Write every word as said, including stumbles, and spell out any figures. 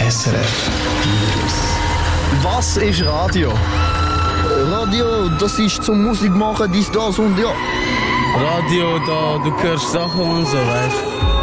S R F Virus. Was ist Radio? Radio, das ist zum Musik machen, dies, das und ja. Radio, da du hörst Sachen und so, weißt du.